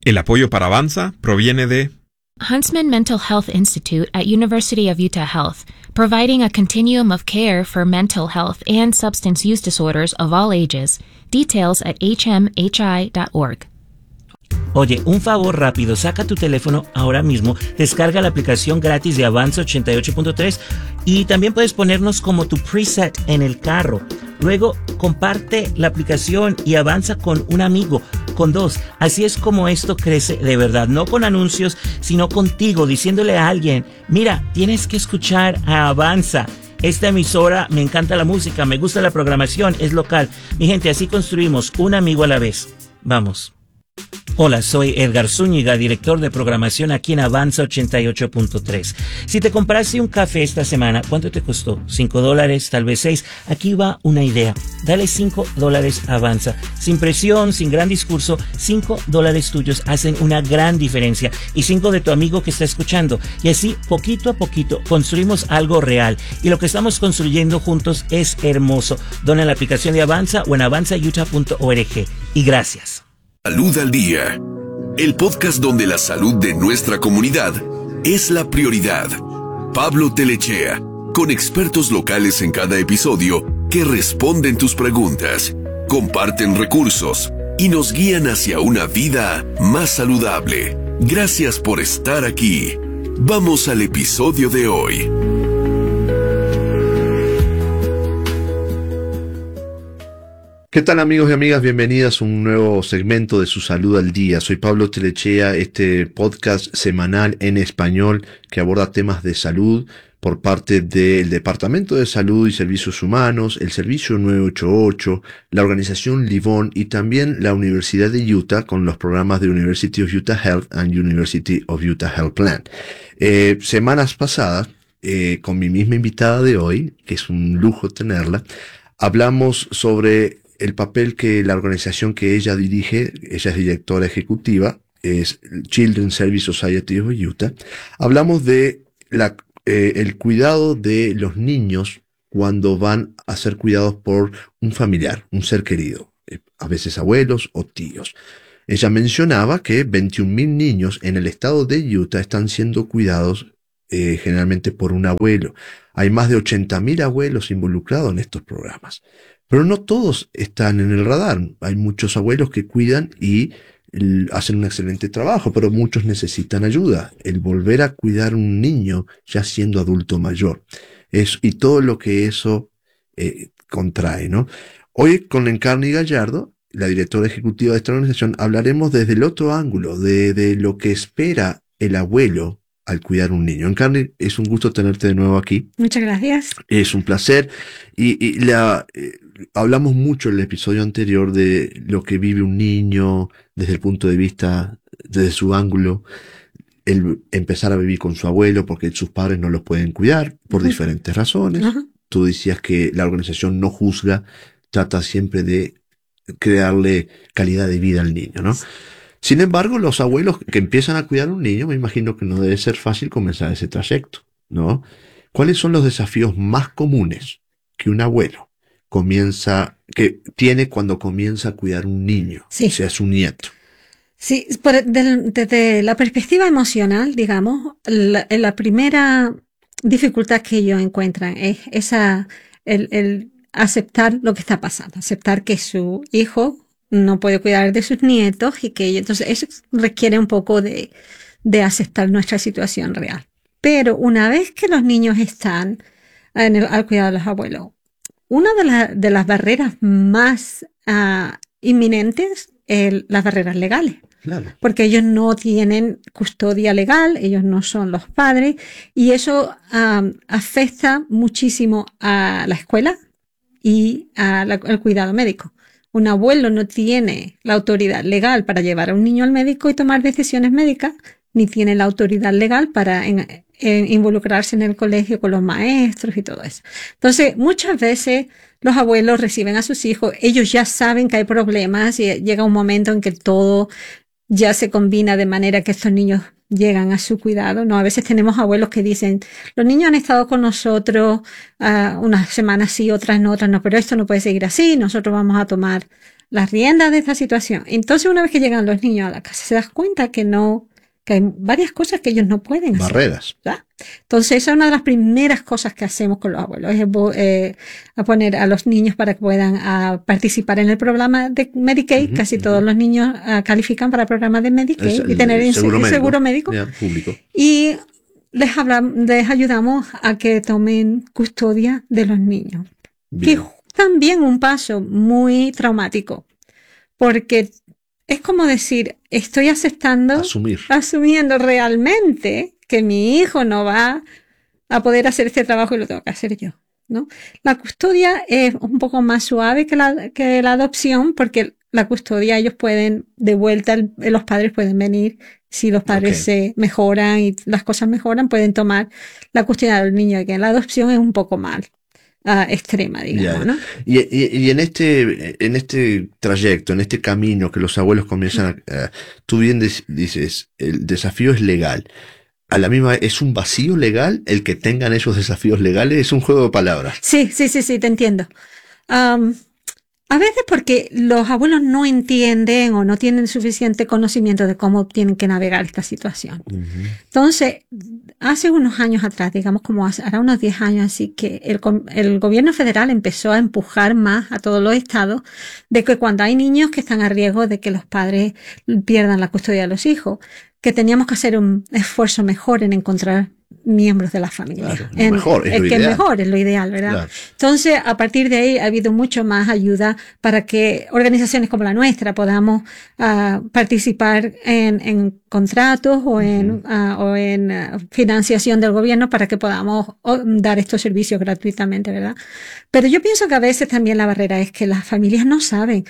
El apoyo para Avanza proviene de Huntsman Mental Health Institute at University of Utah Health, providing a continuum of care for mental health and substance use disorders of all ages. Details at hmhi.org. Oye, un favor rápido, saca tu teléfono ahora mismo, descarga la aplicación gratis de Avanza 88.3 y también puedes ponernos como tu preset en el carro. Luego, comparte la aplicación y avanza con un amigo, con dos. Así es como esto crece de verdad, no con anuncios, sino contigo, diciéndole a alguien, mira, tienes que escuchar a Avanza. Esta emisora, me encanta la música, me gusta la programación, es local. Mi gente, así construimos un amigo a la vez. Vamos. Hola, soy Edgar Zúñiga, director de programación aquí en Avanza 88.3. Si te compraste un café esta semana, ¿cuánto te costó? $5, tal vez 6. Aquí va una idea. Dale $5 a Avanza. Sin presión, sin gran discurso, $5 tuyos hacen una gran diferencia. Y 5 de tu amigo que está escuchando. Y así, poquito a poquito, construimos algo real. Y lo que estamos construyendo juntos es hermoso. Dona la aplicación de Avanza o en avanzautah.org. Y gracias. Salud al Día, el podcast donde la salud de nuestra comunidad es la prioridad. Pablo Telechea, con expertos locales en cada episodio que responden tus preguntas, comparten recursos y nos guían hacia una vida más saludable. Gracias por estar aquí. Vamos al episodio de hoy. ¿Qué tal, amigos y amigas? Bienvenidas a un nuevo segmento de Su Salud al Día. Soy Pablo Telechea, este podcast semanal en español que aborda temas de salud por parte del Departamento de Salud y Servicios Humanos, el Servicio 988, la organización Livon y también la Universidad de Utah con los programas de University of Utah Health and University of Utah Health Plan. Semanas pasadas, con mi misma invitada de hoy, que es un lujo tenerla, hablamos sobre el papel que la organización que ella dirige, ella es directora ejecutiva, es Children's Service Society of Utah. Hablamos de el cuidado de los niños cuando van a ser cuidados por un familiar, un ser querido, a veces abuelos o tíos. Ella mencionaba que 21,000 niños en el estado de Utah están siendo cuidados generalmente por un abuelo. Hay más de 80,000 abuelos involucrados en estos programas. Pero no todos están en el radar. Hay muchos abuelos que cuidan y hacen un excelente trabajo, pero muchos necesitan ayuda. El volver a cuidar a un niño ya siendo adulto mayor. Y todo lo que eso contrae, ¿no? Hoy con Encarni Gallardo, la directora ejecutiva de esta organización, hablaremos desde el otro ángulo, de lo que espera el abuelo al cuidar un niño. Encarni, es un gusto tenerte de nuevo aquí. Muchas gracias. Es un placer. Hablamos mucho en el episodio anterior de lo que vive un niño desde el punto de vista, desde su ángulo, el empezar a vivir con su abuelo porque sus padres no los pueden cuidar por diferentes razones. Tú decías que la organización no juzga, trata siempre de crearle calidad de vida al niño, ¿no? Sin embargo, los abuelos que empiezan a cuidar a un niño, me imagino que no debe ser fácil comenzar ese trayecto, ¿no? ¿Cuáles son los desafíos más comunes que un abuelo tiene cuando comienza a cuidar un niño, o sea, su nieto? Sí, desde la perspectiva emocional, digamos, la primera dificultad que ellos encuentran es el aceptar lo que está pasando, aceptar que su hijo no puede cuidar de sus nietos y que entonces eso requiere un poco de aceptar nuestra situación real. Pero una vez que los niños están al cuidado de los abuelos, una de las barreras más inminentes es las barreras legales. Claro. Porque ellos no tienen custodia legal, ellos no son los padres y eso afecta muchísimo a la escuela y al cuidado médico. Un abuelo no tiene la autoridad legal para llevar a un niño al médico y tomar decisiones médicas, ni tiene la autoridad legal para involucrarse en el colegio con los maestros y todo eso. Entonces, muchas veces los abuelos reciben a sus hijos, ellos ya saben que hay problemas y llega un momento en que todo ya se combina de manera que estos niños llegan a su cuidado, ¿no? A veces tenemos abuelos que dicen, los niños han estado con nosotros unas semanas sí, otras no, pero esto no puede seguir así, nosotros vamos a tomar las riendas de esta situación. Entonces, una vez que llegan los niños a la casa, se das cuenta que hay varias cosas que ellos no pueden hacer. Barreras. ¿Verdad? Entonces, esa es una de las primeras cosas que hacemos con los abuelos, es a poner a los niños para que puedan participar en el programa de Medicaid. Casi todos los niños califican para el programa de Medicaid y tener el seguro médico. Público. Y les ayudamos a que tomen custodia de los niños. Bien. Que también un paso muy traumático, porque es como decir, estoy asumiendo realmente que mi hijo no va a poder hacer este trabajo y lo tengo que hacer yo, ¿no? La custodia es un poco más suave que la adopción, porque la custodia ellos pueden, de vuelta, los padres pueden venir, si los padres se mejoran y las cosas mejoran, pueden tomar la custodia del niño, que la adopción es un poco mal. Extrema, digamos, ¿no? Y en este trayecto, en este camino que los abuelos comienzan tú bien dices, el desafío es legal. A la misma vez, ¿es un vacío legal el que tengan esos desafíos legales? Es un juego de palabras. Sí, te entiendo. A veces porque los abuelos no entienden o no tienen suficiente conocimiento de cómo tienen que navegar esta situación. Entonces, hace unos años atrás, digamos como hará unos 10 años así, que el gobierno federal empezó a empujar más a todos los estados de que cuando hay niños que están a riesgo de que los padres pierdan la custodia de los hijos, que teníamos que hacer un esfuerzo mejor en encontrar miembros de la familia. Claro, mejor, es lo ideal, ¿verdad? Claro. Entonces, a partir de ahí ha habido mucho más ayuda para que organizaciones como la nuestra podamos participar en contratos o en financiación del gobierno para que podamos dar estos servicios gratuitamente, ¿verdad? Pero yo pienso que a veces también la barrera es que las familias no saben.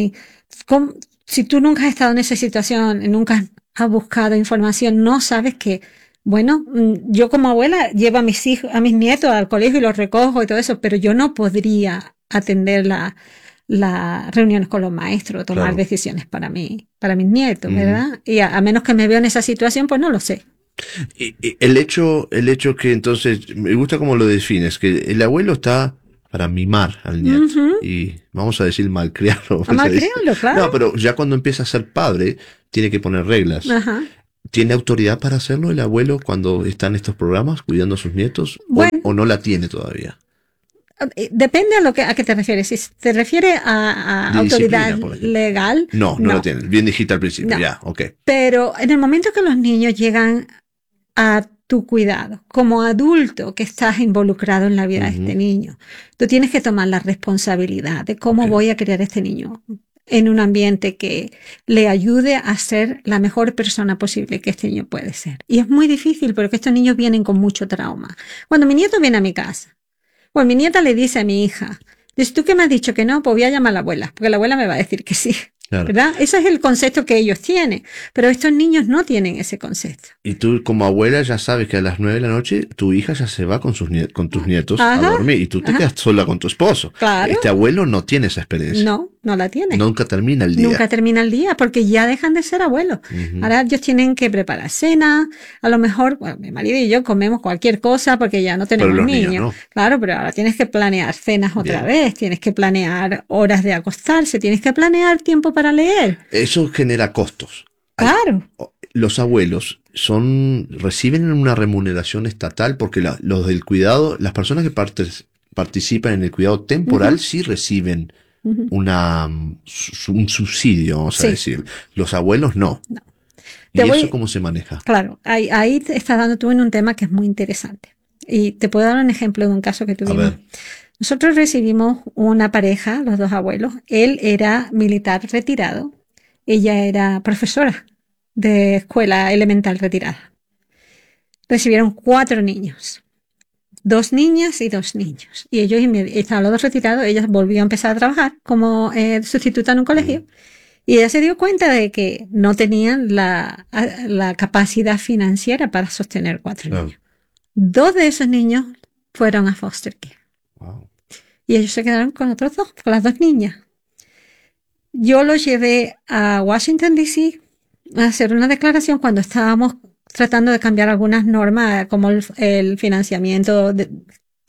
Si tú nunca has estado en esa situación, nunca has buscado información, no sabes que bueno, yo como abuela llevo a mis nietos al colegio y los recojo y todo eso, pero yo no podría atender las reuniones con los maestros, tomar decisiones para mis nietos, ¿verdad? Y a menos que me veo en esa situación, pues no lo sé. Y el hecho que entonces, me gusta cómo lo defines, que el abuelo está para mimar al nieto y vamos a decir malcriarlo. Malcriarlo, claro. No, pero ya cuando empieza a ser padre, tiene que poner reglas. Ajá. ¿Tiene autoridad para hacerlo el abuelo cuando está en estos programas cuidando a sus nietos? Bueno, ¿o no la tiene todavía? Depende a qué te refieres. Si te refieres a autoridad legal. No la tiene. Bien dijiste al principio, ya, Pero en el momento que los niños llegan a tu cuidado, como adulto que estás involucrado en la vida de este niño, tú tienes que tomar la responsabilidad de cómo voy a criar a este niño en un ambiente que le ayude a ser la mejor persona posible que este niño puede ser. Y es muy difícil porque estos niños vienen con mucho trauma. Cuando mi nieto viene a mi casa, o mi nieta le dice a mi hija, dice, ¿tú qué me has dicho que no? Pues voy a llamar a la abuela, porque la abuela me va a decir que sí. Claro. ¿Verdad? Ese es el concepto que ellos tienen, pero estos niños no tienen ese concepto. Y tú como abuela ya sabes que a las 9 de la noche tu hija ya se va con tus nietos a dormir y tú te quedas sola con tu esposo. Claro. Este abuelo no tiene esa experiencia. No la tiene. Nunca termina el día. Nunca termina el día porque ya dejan de ser abuelos. Ahora ellos tienen que preparar cena, a lo mejor, bueno, mi marido y yo comemos cualquier cosa porque ya no tenemos niños. No. Claro, pero ahora tienes que planear cenas otra vez, tienes que planear horas de acostarse, tienes que planear tiempo para leer. Eso genera costos. Claro. Los abuelos reciben una remuneración estatal porque los del cuidado, las personas que participan en el cuidado temporal sí reciben un subsidio, vamos a decir. Los abuelos no. ¿Y eso cómo se maneja? Claro, ahí te estás dando tú en un tema que es muy interesante. Y te puedo dar un ejemplo de un caso que tuvimos. A ver. Nosotros recibimos una pareja, los dos abuelos. Él era militar retirado. Ella era profesora de escuela elemental retirada. Recibieron 4 niños. 2 niñas y 2 niños. Y ellos estaban los dos retirados. Ella volvió a empezar a trabajar como sustituta en un colegio. Y ella se dio cuenta de que no tenían la capacidad financiera para sostener 4 niños. 2 de esos niños fueron a foster care. Wow. Y ellos se quedaron con otros 2, con las 2 niñas. Yo los llevé a Washington, D.C. a hacer una declaración cuando estábamos tratando de cambiar algunas normas como el financiamiento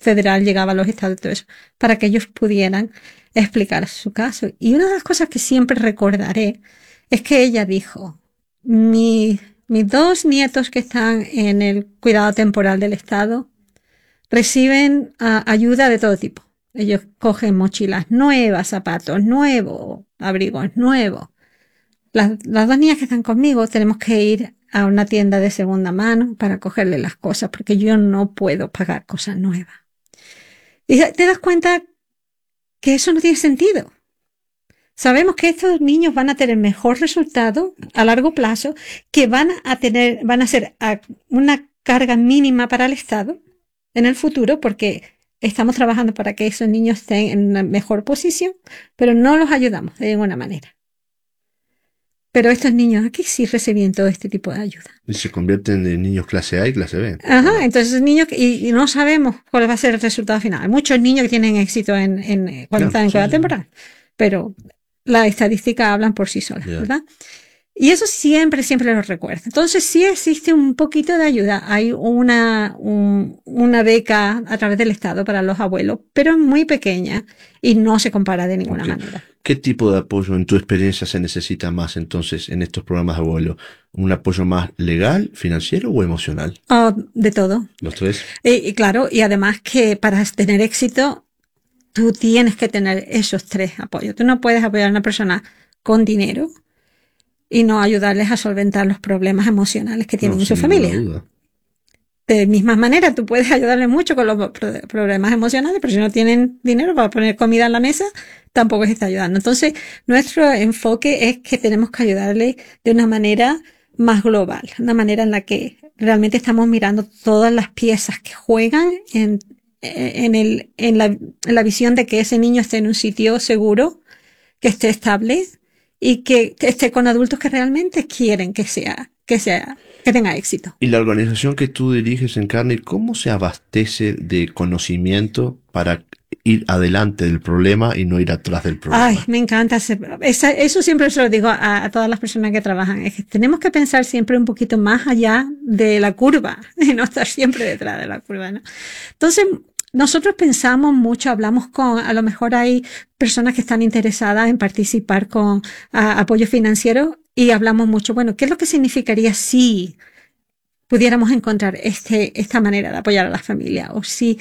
federal llegaba a los estados y todo eso, para que ellos pudieran explicar su caso. Y una de las cosas que siempre recordaré es que ella dijo, mis 2 nietos que están en el cuidado temporal del Estado reciben ayuda de todo tipo. Ellos cogen mochilas nuevas, zapatos nuevos, abrigos nuevos. Las 2 niñas que están conmigo tenemos que ir a una tienda de segunda mano para cogerle las cosas porque yo no puedo pagar cosas nuevas. Y te das cuenta que eso no tiene sentido. Sabemos que estos niños van a tener mejor resultado a largo plazo, que van a ser una carga mínima para el Estado en el futuro, porque estamos trabajando para que esos niños estén en una mejor posición, pero no los ayudamos de ninguna manera. Pero estos niños aquí sí reciben todo este tipo de ayuda. Y se convierten en niños clase A y clase B. Ajá, entonces niños, y no sabemos cuál va a ser el resultado final. Hay muchos niños que tienen éxito cuando están en cuidado temporal, pero las estadísticas hablan por sí solas, ¿verdad? Y eso siempre lo recuerdo. Entonces sí existe un poquito de ayuda. Hay una beca a través del Estado para los abuelos, pero es muy pequeña y no se compara de ninguna manera. ¿Qué tipo de apoyo en tu experiencia se necesita más entonces en estos programas de abuelo? ¿Un apoyo más legal, financiero o emocional? De todo. Los 3. Y claro, y además que para tener éxito, tú tienes que tener esos 3 apoyos. Tú no puedes apoyar a una persona con dinero y no ayudarles a solventar los problemas emocionales que tienen en su familia. Duda. De misma manera, tú puedes ayudarles mucho con los problemas emocionales, pero si no tienen dinero para poner comida en la mesa, tampoco se está ayudando. Entonces, nuestro enfoque es que tenemos que ayudarles de una manera más global, una manera en la que realmente estamos mirando todas las piezas que juegan en la visión de que ese niño esté en un sitio seguro, que esté estable y que esté con adultos que realmente quieren que tenga éxito. Y la organización que tú diriges, Encarni, ¿cómo se abastece de conocimiento para ir adelante del problema y no ir atrás del problema? Ay, me encanta. Eso siempre se lo digo a todas las personas que trabajan. Es que tenemos que pensar siempre un poquito más allá de la curva y no estar siempre detrás de la curva, ¿no? Entonces, nosotros pensamos mucho, hablamos a lo mejor hay personas que están interesadas en participar con apoyo financiero y hablamos mucho, bueno, ¿qué es lo que significaría si pudiéramos encontrar esta manera de apoyar a la familia? O si